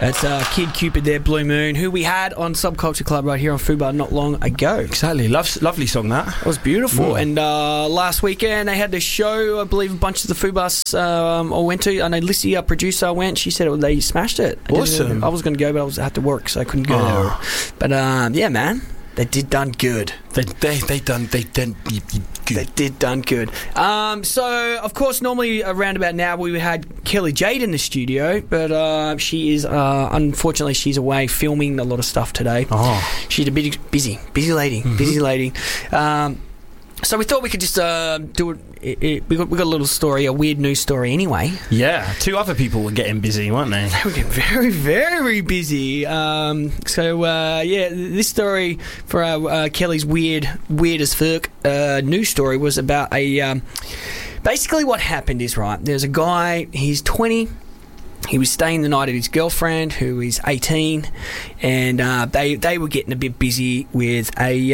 That's Kid Cupid there, Blue Moon, who we had on Subculture Club right here on Fubar not long ago. Exactly. Lovely song, that. It was beautiful. And last weekend they had the show. I believe a bunch of the Fubars all went to. I know Lissy, our producer, went. She said they smashed it. Awesome. I was going to go, but I had to work, so I couldn't go. But yeah, man. They did done good. They done good. They did done good. So, of course, normally around about now we had Kelly Jade in the studio, but she is, unfortunately, she's away filming a lot of stuff today. Oh. She's a bit busy lady, busy lady. So we thought we could just do it. We got a little story, a weird news story anyway. Yeah, 2 other people were getting busy, weren't they? They were getting very, very busy. Yeah, this story for Kelly's weird as fuck news story was about a... basically what happened is, right, there's a guy, he's 20... He was staying the night at his girlfriend, who is 18, and they were getting a bit busy with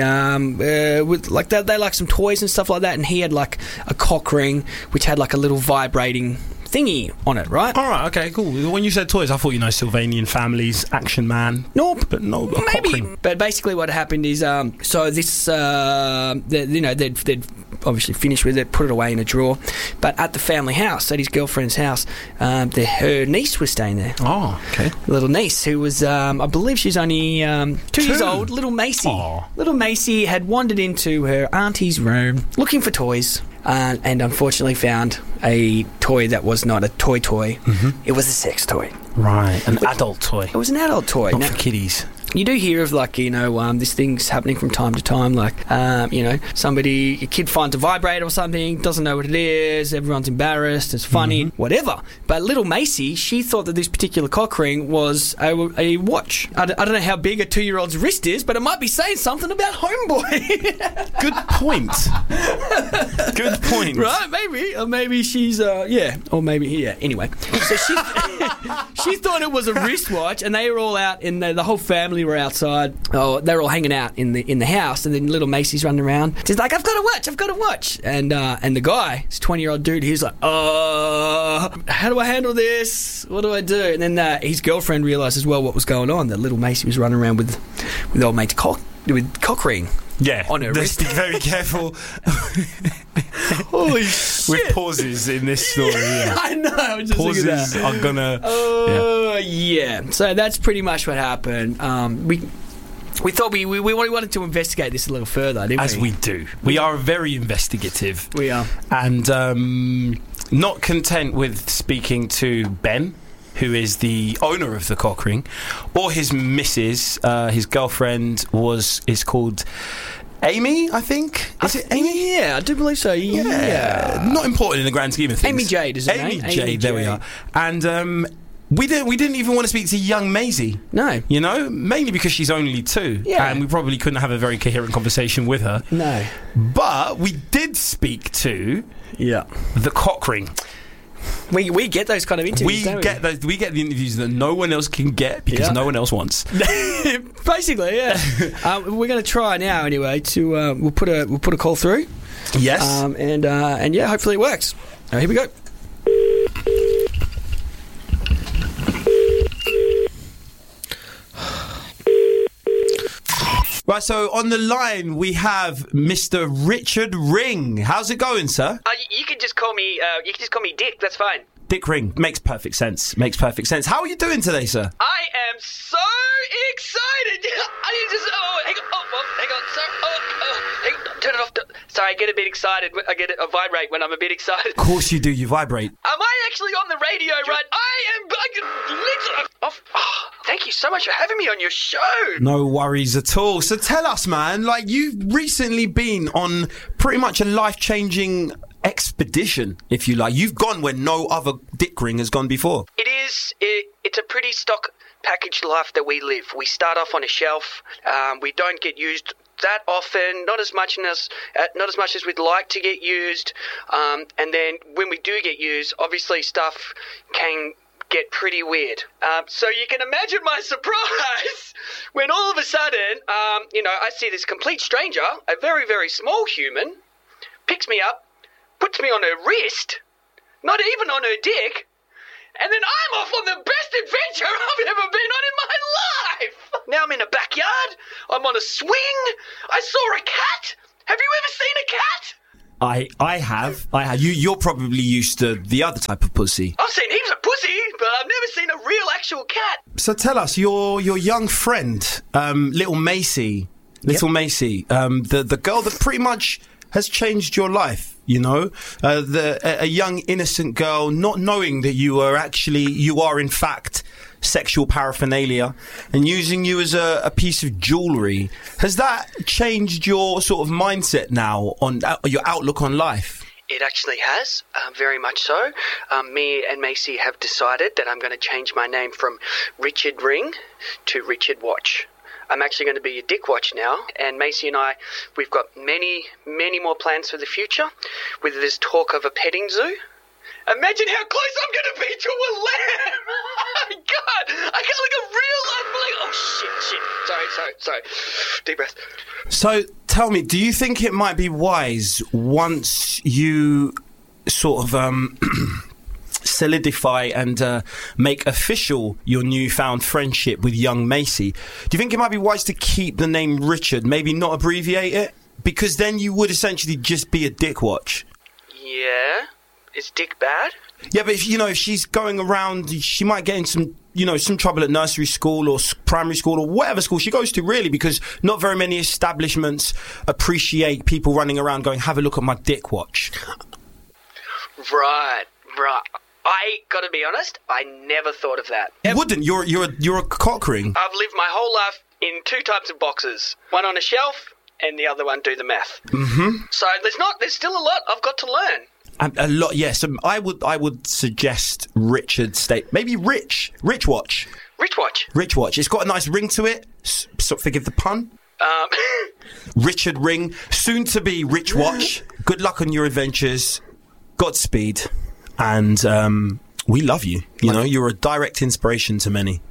they like some toys and stuff like that, and he had like a cock ring which had like a little vibrating thingy on it, right? All right, okay, cool. When you said toys, I thought, Sylvanian Families, Action Man. Nope. But no, a maybe. cock ring. But basically what happened is, so this, they'd obviously finished with it, put it away in a drawer, but at the family house, at his girlfriend's house, her niece was staying there. Oh, okay. Little niece, who was, I believe she's only 2 years old, little Macy. Aww. Little Macy had wandered into her auntie's room looking for toys. And unfortunately found a toy that was not a toy. Mm-hmm. It was a sex toy. Right, an adult toy. It was an adult toy. Not for kiddies. You do hear of, like, this thing's happening from time to time, like, a kid finds a vibrator or something, doesn't know what it is, everyone's embarrassed, it's funny, whatever. But little Macy, she thought that this particular cock ring was a watch. I don't know how big a 2-year-old's wrist is, but it might be saying something about Homeboy. Good point. Good point. Right, maybe. Or maybe she's, Or maybe, yeah. Anyway. So she she thought it was a wristwatch, and they were all out in the whole family were outside. Oh, they were all hanging out in the house, and then little Macy's running around. She's like, I've got a watch. And the guy, this 20-year-old dude, he's like, how do I handle this? What do I do? And then his girlfriend realised as well what was going on, that little Macy was running around with old mate's cock ring. Yeah, on her wrist. Be very careful. Holy shit. With pauses in this story. Yeah. I know. I'm just pauses looking at that. are gonna. Yeah. So that's pretty much what happened. We thought we wanted to investigate this a little further, didn't we? As we do. We are very investigative. We are. And not content with speaking to Ben, who is the owner of the cock ring, or his missus, his girlfriend is called Amy, I think. Is it Amy? Yeah, I do believe so. Yeah. Not important in the grand scheme of things. Amy Jade, isn't it? Amy Jade, there we are. And we didn't even want to speak to young Maisie. No. Mainly because she's only 2. Yeah. And we probably couldn't have a very coherent conversation with her. No. But we did speak to the cock ring. We get those kind of interviews, don't we? We get the interviews that no one else can get because no one else wants. Basically, yeah. We're going to try now anyway. We'll put a call through. Yes. And yeah, hopefully it works. Here we go. Right, so on the line we have Mr. Richard Ring. How's it going, sir? You can just call me. Dick. That's fine. Dick Ring. Makes perfect sense. How are you doing today, sir? I am so excited. I need to. Hang on. Sorry. Hang on. Turn it off. Sorry, I get a bit excited. I get a vibrate when I'm a bit excited. Of course you do. You vibrate. Am I actually on the radio, right? I am literally off. Oh, thank you so much for having me on your show. No worries at all. So tell us, man, like, you've recently been on pretty much a life-changing expedition, if you like. You've gone where no other dick ring has gone before. It's a pretty stock packaged life that we live. We start off on a shelf. We don't get used that often, not as much as we'd like to get used. And then when we do get used, obviously stuff can get pretty weird. So you can imagine my surprise when all of a sudden, I see this complete stranger, a very, very small human, picks me up, puts me on her wrist, not even on her dick, and then I'm off on the best adventure I've ever been the swing. I saw a cat. Have you ever seen a cat? I have. You're probably used to the other type of pussy. I've seen heaps of pussy, but I've never seen a real actual cat. So tell us, your young friend, little Macy, Macy, the girl that pretty much has changed your life. You know, a young innocent girl, not knowing that you are in fact sexual paraphernalia, and using you as a piece of jewellery. Has that changed your sort of mindset now on your outlook on life? It actually has, very much so. Me and Macy have decided that I'm going to change my name from Richard Ring to Richard Watch. I'm actually going to be a Dick Watch now, and Macy and I, we've got many, many more plans for the future, with this talk of a petting zoo. Imagine how close I'm going to be to a lamb! God, I got like a real life, like, oh shit. Sorry. Deep breath. So tell me, do you think it might be wise once you sort of solidify and make official your newfound friendship with young Macy, do you think it might be wise to keep the name Richard, maybe not abbreviate it? Because then you would essentially just be a Dick Watch. Yeah? Is Dick bad? Yeah, but if she's going around, she might get in some trouble at nursery school or primary school or whatever school she goes to, really, because not very many establishments appreciate people running around going, have a look at my Dick Watch. Right. I gotta be honest, I never thought of that. You wouldn't. You're a cock ring. I've lived my whole life in two types of boxes. One on a shelf and the other one do the math. Mm-hmm. So there's still a lot I've got to learn. A lot, yes. I would suggest Richard State. Maybe Rich Watch. Rich Watch. Rich Watch. It's got a nice ring to it. So forgive the pun. Richard Ring. Soon to be Rich Watch. Good luck on your adventures. Godspeed. And we love you. You know, you're a direct inspiration to many.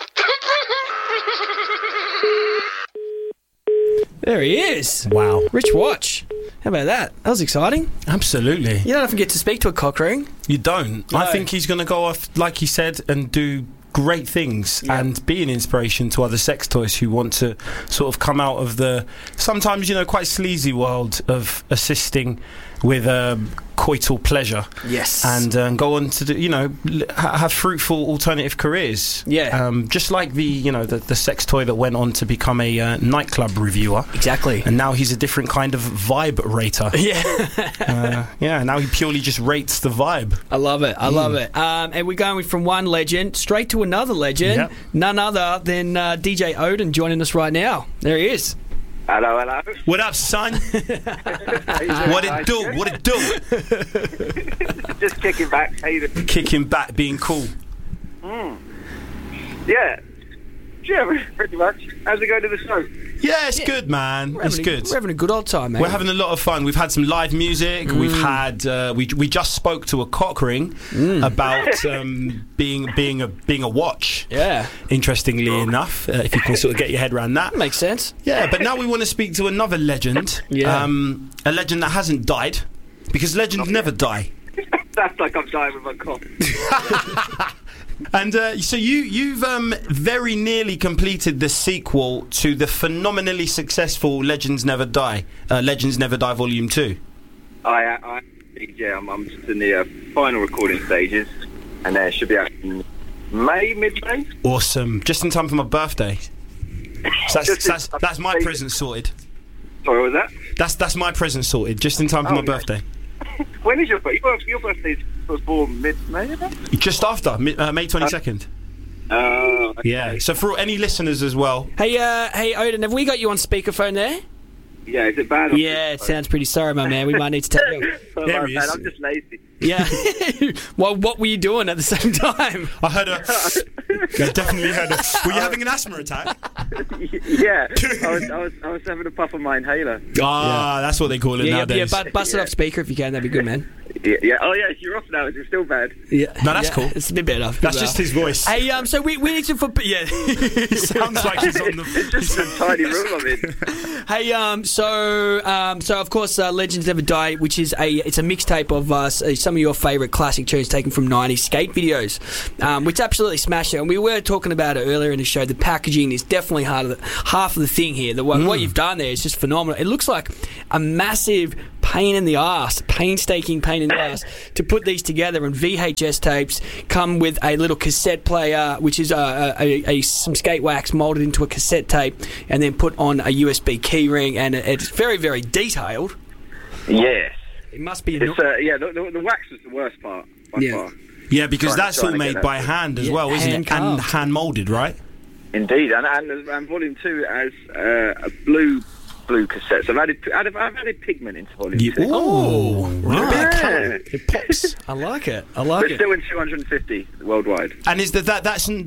There he is. Wow. Rich Watch. How about that? That was exciting. Absolutely. You don't often get to speak to a cock ring. You don't. No. I think he's going to go off, like he said, and do great things and be an inspiration to other sex toys who want to sort of come out of the sometimes, quite sleazy world of assisting with coital pleasure. Yes. And go on to do, have fruitful alternative careers. Yeah. Just like the sex toy that went on to become a nightclub reviewer. Exactly. And now he's a different kind of vibe rater. Yeah. Now he purely just rates the vibe. I love it. And we're going from one legend straight to another legend. Yep. None other than DJ Odin joining us right now. There he is. Hello. What up, son? What it do? Just kicking back. How you doing? Kicking back, being cool. Yeah, pretty much. How's it going to the show? Yeah, it's good, man. It's good. We're having a good old time, man. We're having a lot of fun. We've had some live music. We've had we just spoke to a cock ring about being a watch. Yeah. Interestingly enough, if you can sort of get your head around that. Makes sense. Yeah, but now we want to speak to another legend. Yeah. A legend that hasn't died, because legends never die. That's like I'm dying with my cough. And so you've very nearly completed the sequel to the phenomenally successful Legends Never Die, Legends Never Die Volume 2. I'm just in the final recording stages, and it should be out in mid-May. Awesome. Just in time for my birthday. So that's my present sorted. Sorry, what was that? That's my present sorted, just in time for my birthday. When is your birthday? Your birthday was born mid-May, isn't it? Just after, May 22nd. Okay. Yeah, so for any listeners as well. Hey, Odin, have we got you on speakerphone there? Yeah, is it bad? Yeah, it sounds pretty sorry, my man. We might need to take you. There he is. I'm just lazy. Yeah. Well, what were you doing at the same time? I heard I definitely heard Were you having an asthma attack? Yeah. I was having a puff of my inhaler. That's what they call it nowadays. Yeah, bust it off speaker if you can. That'd be good, man. Yeah. Oh, yeah. You're off now. Is it still bad? Yeah. No, that's cool. It's a bit better. That's just his voice. Hey, so we need some football. Yeah. Sounds like he's on the. It's just a tiny room I'm in. Hey, so of course, Legends Never Die, which is it's a mixtape of some of your favourite classic tunes taken from '90s skate videos, which absolutely smashed it. And we were talking about it earlier in the show. The packaging is definitely half of the thing here. What you've done there is just phenomenal. It looks like a massive painstaking pain in the ass to put these together. And VHS tapes come with a little cassette player, which is some skate wax molded into a cassette tape, and then put on a USB keyring, and it's very, very detailed. Yes. It must be. The wax was the worst part by far. Yeah, because that's all made by hand as well, isn't it? And hand molded, right? Indeed, and Volume 2 has a blue cassette. So I've added pigment into Volume 2. Oh, right. Yeah. It pops. I like it. But still in 250 worldwide. And is that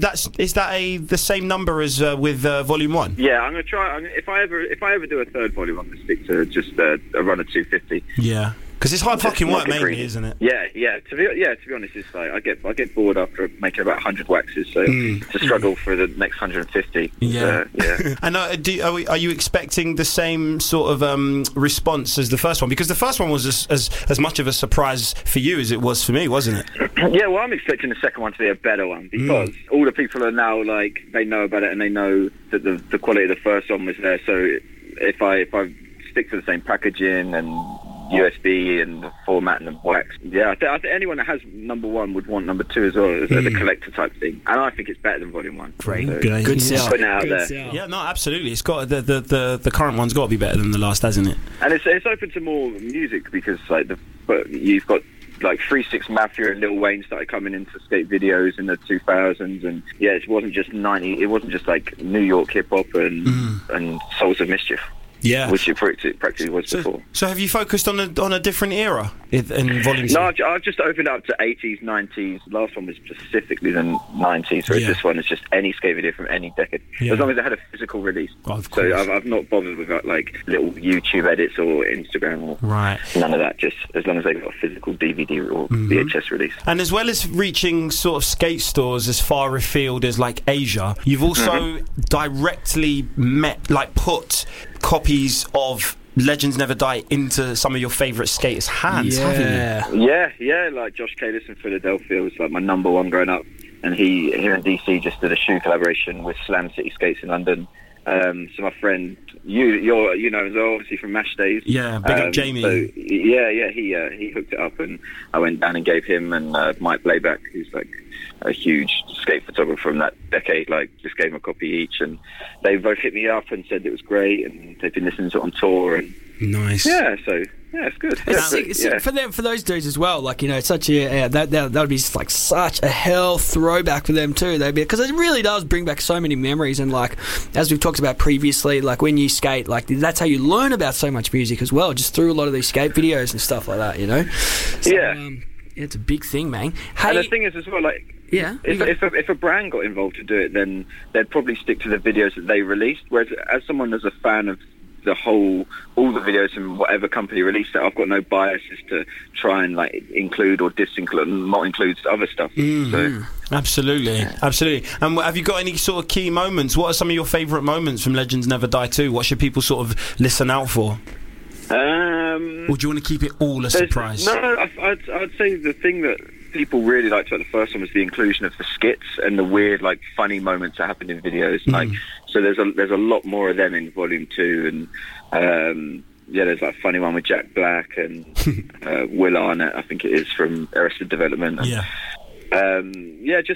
the same number as with Volume 1? Yeah, I'm gonna try. If I ever do a third volume, I'm gonna stick to just a run of 250. Yeah. Because it's hard fucking work mainly, isn't it? Yeah. To be honest, it's like I get bored after making about 100 waxes. So to struggle for the next 150. Yeah. Yeah. And are you expecting the same sort of response as the first one? Because the first one was as much of a surprise for you as it was for me, wasn't it? Yeah. Well, I'm expecting the second one to be a better one because all the people are now like they know about it and they know that the quality of the first one was there. So if I stick to the same packaging and USB and the format and the wax. Yeah, I think anyone that has number 1 would want number 2 as well as a collector type thing. And I think it's better than Volume 1. Great. So, Good sell. Putting it out there. Sell. Yeah, no, absolutely. It's got the current one's got to be better than the last, hasn't it? And it's open to more music because you've got like 3-6 Mafia and Lil Wayne started coming into skate videos in the 2000s, and it wasn't just like New York hip hop and Souls of Mischief. Yeah, which it practically was before. So have you focused on a different era in Volume 2? No, I've just opened up to 80s, 90s. Last one was specifically the 90s, whereas this one is just any skate video from any decade. As long as it had a physical release. Oh, of course. So I've not bothered with like little YouTube edits or Instagram or none of that. Just as long as they've got a physical DVD or VHS release. And as well as reaching sort of skate stores as far afield as like Asia, you've also directly put copies of Legends Never Die into some of your favourite skaters' hands, haven't you? Yeah, like Josh Kalis in Philadelphia was like my number 1 growing up, and he here in DC just did a shoe collaboration with Slam City Skates in London. So my friend, you know, obviously from MASH days. Yeah, big up Jamie. So he hooked it up, and I went down and gave him and Mike Blayback, who's like a huge skate photographer from that decade, like just gave him a copy each, and they both hit me up and said it was great, and they've been listening to it on tour. And nice. Yeah, so it's good. For those dudes as well. Like, you know, it's such a that would be like such a hell throwback for them too. Because it really does bring back so many memories. And like as we've talked about previously, like when you skate, like that's how you learn about so much music as well, just through a lot of these skate videos and stuff like that. You know. So, it's a big thing, man. Hey, and the thing is as well, like. Yeah. If a brand got involved to do it, then they'd probably stick to the videos that they released. Whereas as someone that's a fan of all the videos and whatever company released it, I've got no biases to try and like include or disinclude, not include other stuff. So. Absolutely. And have you got any sort of key moments? What are some of your favourite moments from Legends Never Die 2? What should people sort of listen out for? Or do you want to keep it all a surprise? No, I'd say the thing that people really liked about the first one was the inclusion of the skits and the weird, like, funny moments that happened in videos. Like, so there's a lot more of them in Volume 2, and there's like a funny one with Jack Black and Will Arnett, I think it is, from Arrested Development. And,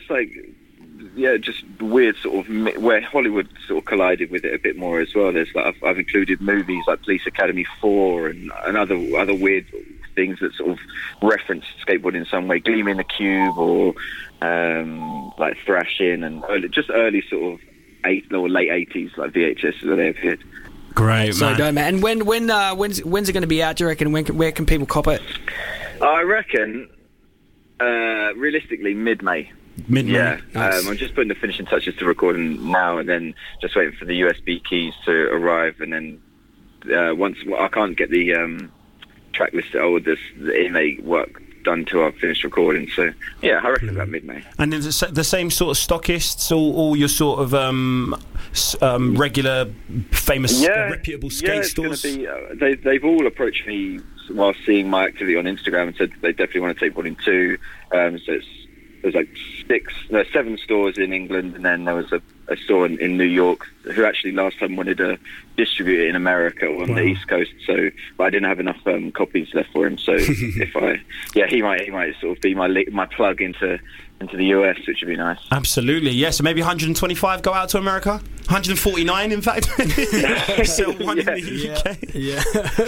just weird sort of where Hollywood sort of collided with it a bit more as well. There's like I've included movies like Police Academy 4 and other weird things that sort of reference skateboarding in some way, Gleaming the Cube or like Thrashing and early sort of late 80s like VHS where they appeared. Great, so man. Man. And when's it going to be out? Do you reckon? Where can people cop it? I reckon realistically mid-May. Yeah, nice. I'm just putting the finishing touches to recording now, and then just waiting for the USB keys to arrive, and then once I can't get the track list or the inmate work done till I've finished recording. So yeah, I reckon about mid-May. And is it the same sort of stockists, all your sort of regular, famous, reputable skate stores? They've all approached me while seeing my activity on Instagram and said they definitely want to take volume 2. So there's like 7 stores in England, and then there was a store in New York who actually last time wanted to distribute it in America on the East Coast. So, but I didn't have enough copies left for him. So he might sort of be my plug into the US, which would be nice. Absolutely, yeah. So maybe 125 go out to America. 149, in fact. So one in the UK. Yeah.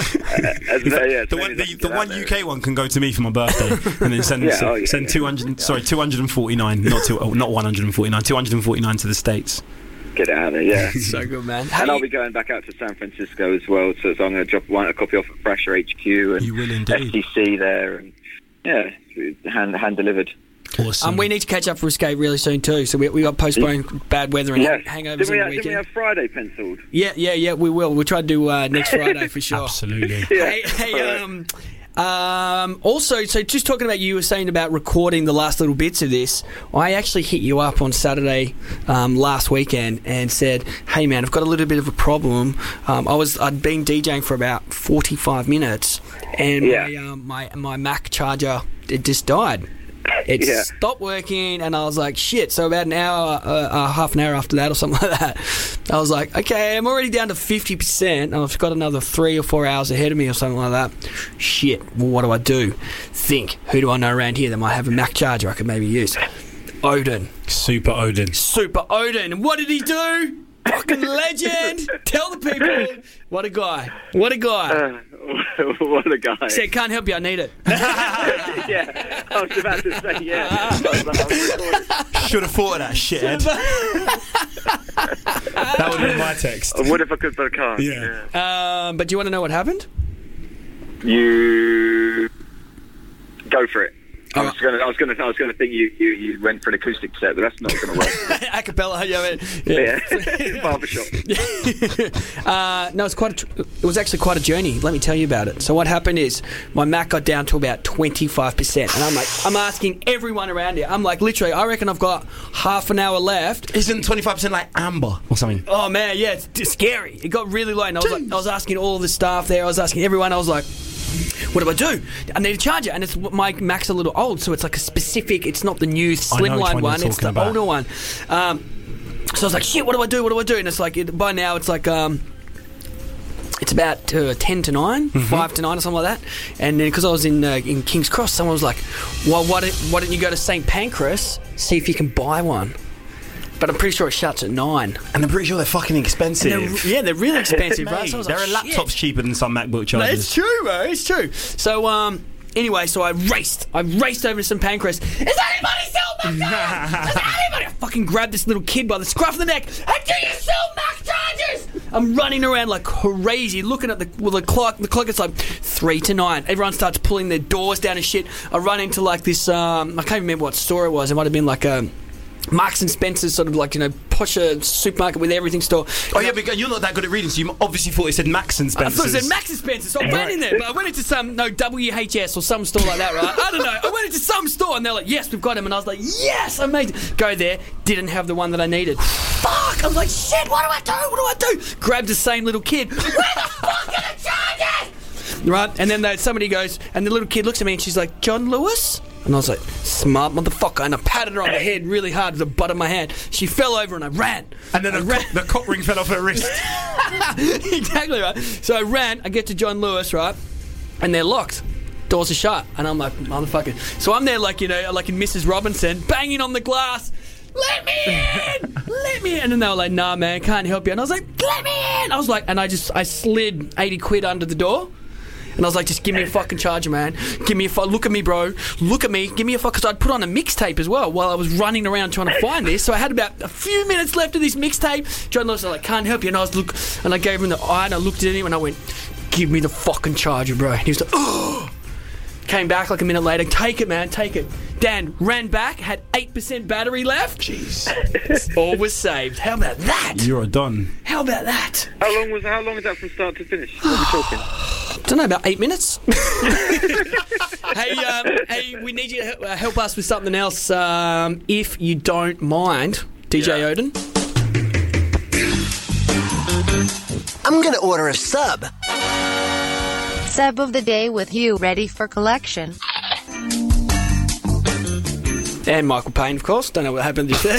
The one UK one can go to me for my birthday, and then send 200. Sorry, 249, not 149. 249 to the States. Get it out of there, yeah. So good, man. And I'll be going back out to San Francisco as well. So I'm going to drop a copy off at Thrasher HQ and you will indeed. FTC there, and hand delivered. Awesome. We need to catch up for Escape really soon too. So we got postponed bad weather and hangovers didn't on the we weekend. have Friday penciled? Yeah, we will. We'll try to do next Friday for sure. Absolutely. Also, so just talking about you were saying about recording the last little bits of this, I actually hit you up on Saturday last weekend and said, hey man, I've got a little bit of a problem. I'd been DJing for about 45 minutes and my Mac charger, it just died. It stopped working, and I was like, shit. So about an hour, half an hour after that or something like that, I was like, okay, I'm already down to 50%, and I've got another 3 or 4 hours ahead of me or something like that. Shit, well, what do I do? Who do I know around here that might have a Mac charger I could maybe use? Odin. Super Odin. And what did he do? Fucking legend. Tell the people. What a guy. What a guy. Said, can't help you, I need it. Yeah, I was about to say, yeah. Should have thought of that shit, Ed. That would have been my text. I would if I could, but I can't. Yeah. But do you want to know what happened? You go for it. I was going to think you went for an acoustic set, but that's not going to work. Acapella, yeah. Barbershop. No, it was actually quite a journey. Let me tell you about it. So what happened is my Mac got down to about 25%, and I'm asking everyone around here. I'm like, literally, I reckon I've got half an hour left. Isn't 25% like amber or something? Oh man, yeah, it's scary. It got really low, and I was asking all the staff there. I was asking everyone. I was like, what do I do? I need a charger, and my Mac's a little old, so it's like a specific. It's not the new slimline one. It's the older one. So I was like, shit, what do I do? And it's like by now it's like it's about 10 to 9, 5 to 9 or something like that. And then because I was in King's Cross, someone was like, well, why don't you go to St Pancras, see if you can buy one? But I'm pretty sure it shuts at 9. And I'm pretty sure they're fucking expensive. They're really expensive, right? So there are laptops cheaper than some MacBook chargers. It's true, bro. It's true. So, anyway, so I raced over to St Pancras. Is anybody sell Mac chargers? Does anybody? I fucking grabbed this little kid by the scruff of the neck. And do you sell Mac chargers? I'm running around like crazy, looking at the clock. The clock is like 3 to 9. Everyone starts pulling their doors down and shit. I run into like this. I can't remember what store it was. It might have been like a Marks and Spencer's, sort of like, posher supermarket with everything store. Oh yeah, but you're not that good at reading, so you obviously thought it said Max and Spencer's. I thought it said Max and Spencer's, so I went in there, but I went into some WHS or some store like that, right? I don't know. I went into some store and they're like, yes, we've got him, and I was like, yes, amazing. Go there, didn't have the one that I needed. Fuck! I was like, shit, what do I do? Grabbed the same little kid. Where the fuck are the chargers? Right, and then somebody goes, and the little kid looks at me and she's like, John Lewis? And I was like, smart motherfucker. And I patted her on the head really hard with the butt of my hand. She fell over and I ran. And then the cock ring fell off her wrist. Exactly right. So I ran. I get to John Lewis, right? And they're locked. Doors are shut. And I'm like, motherfucker. So I'm there like in Mrs. Robinson, banging on the glass. Let me in! Let me in! And then they were like, nah, man, can't help you. And I was like, let me in! I was like, and I slid 80 quid under the door. And I was like, just give me a fucking charger, man. Give me a look at me, bro. Look at me. Give me a fuck. Because I'd put on a mixtape as well while I was running around trying to find this. So I had about a few minutes left of this mixtape. John Lewis was like, can't help you. And I gave him the eye and I looked at him and I went, give me the fucking charger, bro. And he was like, oh. Came back like a minute later. Take it, man. Take it. Dan ran back, had 8% battery left. Jeez. All was saved. How about that? You're a don. How about that? How long is that from start to finish? What are we talking? don't know, about 8 minutes. Hey, we need you to help us with something else, if you don't mind, DJ Odin. I'm gonna order a sub. Sub of the day with you ready for collection. And Michael Payne, of course. Don't know what happened just there.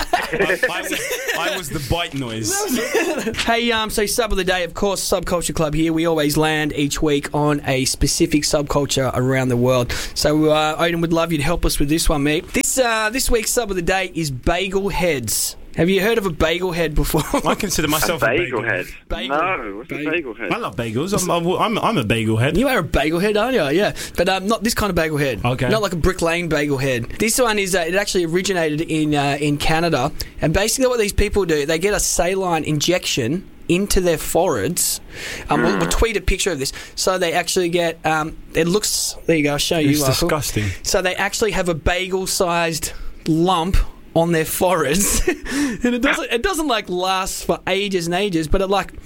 I was the bite noise. Hey, so sub of the day, of course, Subculture Club here. We always land each week on a specific subculture around the world. So Odin would love you to help us with this one, mate. This week's sub of the day is bagel heads. Have you heard of a bagel head before? I consider myself a bagel head. No, what's a bagel head? I love bagels. I'm a bagel head. You are a bagel head, aren't you? Yeah, but not this kind of bagel head. Okay. Not like a Brick Lane bagel head. This one is it actually originated in Canada, and basically what these people do, they get a saline injection into their foreheads. We'll tweet a picture of this. So they actually get it looks. There you go. I'll show you. It's Michael. disgusting. So they actually have a bagel-sized lump on their foreheads, and it doesn't like last for ages and ages, but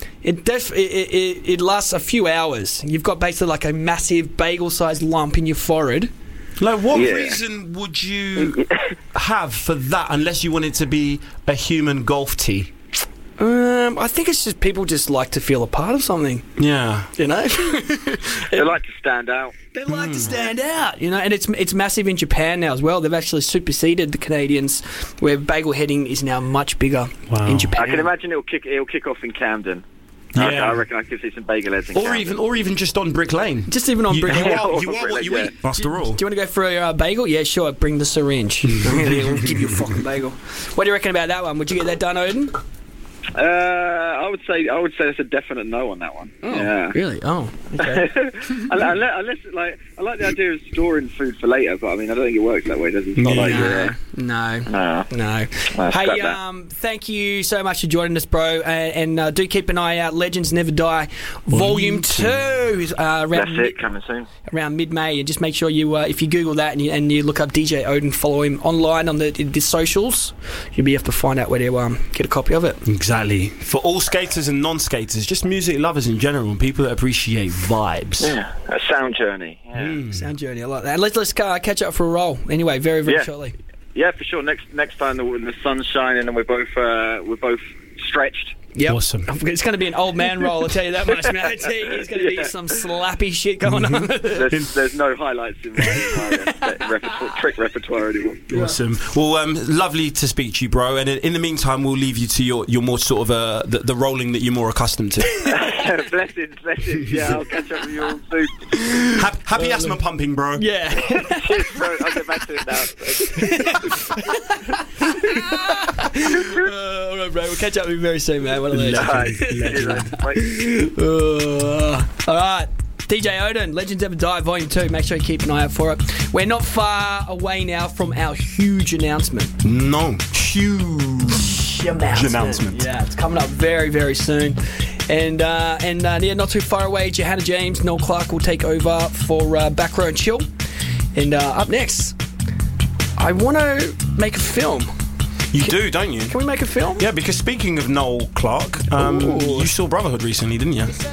it lasts a few hours. You've got basically like a massive bagel-sized lump in your forehead. Like, what reason would you have for that, unless you want it to be a human golf tee? I think it's just people just like to feel a part of something. Yeah, you know. They like to stand out. They like to stand out, you know, and it's massive in Japan now as well. They've actually superseded the Canadians, where bagel heading is now much bigger in Japan. I can imagine it'll kick off in Camden. Yeah. I reckon I could see some bagel heads in Camden. Or even just on Brick Lane. Just even on Brick Lane. You are what you eat, after all. Do you want to go for a bagel? Yeah, sure. Bring the syringe. We'll give you a fucking bagel. What do you reckon about that one? Would you get that done, Odin? I would say it's a definite no on that one. Oh, yeah. Really? Oh, okay. Unless, like, I like the idea of storing food for later, but I mean, I don't think it works that way, does it? It's not like No. Hey, thank you so much for joining us, bro, and do keep an eye out. Legends Never Die, Volume 2 is coming soon. Around mid-May, and just make sure you, if you Google that and you look up DJ Odin, follow him online on the socials, you'll be able to find out where to get a copy of it. Exactly. For all skaters and non-skaters, just music lovers in general, and people that appreciate vibes. Yeah, a sound journey. Yeah. Sound journey, I like that. And let's catch up for a roll. Anyway, very, very shortly. Yeah, for sure. Next time when the sun's shining and we're both stretched. Yep. Awesome. It's going to be an old man roll, I'll tell you that much, mate. There's going to be some slappy shit going on. There's no highlights in my trick repertoire anymore. Awesome. Well, lovely to speak to you, bro. And in the meantime, we'll leave you to your more sort of the rolling that you're more accustomed to. Blessings. Yeah, I'll catch up with you all soon. Happy asthma pumping, bro. Yeah. Cheers, bro. I'll get back to it now. All right, bro. We'll catch up with you very soon, man. What a legend. All right. DJ Odin, Legends Never Die, Volume 2. Make sure you keep an eye out for it. We're not far away now from our huge announcement. No, huge announcement. Yeah, it's coming up very, very soon. And not too far away, Johanna James, Noel Clark will take over for Back Row and Chill. And up next, I want to make a film. You do, don't you? Can we make a film? Yeah, because speaking of Noel Clark, you saw Brotherhood recently, didn't you?